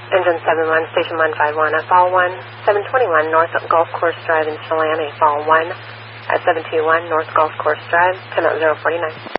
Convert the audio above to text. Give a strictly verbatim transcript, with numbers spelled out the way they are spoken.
Engine seven one, Station one five one at Fall one, seven twenty-one North Golf Course Drive in Chelan, Fall one, at seven two one North Golf Course Drive, ten zero four nine.